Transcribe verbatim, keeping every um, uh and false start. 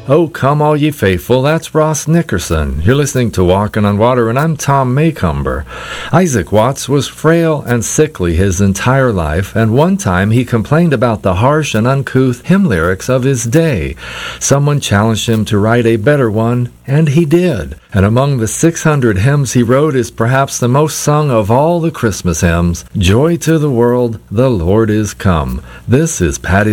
Oh, come all ye faithful, that's Ross Nickerson. You're listening to Walking on Water, and I'm Tom Maycomber. Isaac Watts was frail and sickly his entire life, and one time he complained about the harsh and uncouth hymn lyrics of his day. Someone challenged him to write a better one, and he did. And among the six hundred hymns he wrote is perhaps the most sung of all the Christmas hymns, Joy to the World, the Lord is Come. This is Patty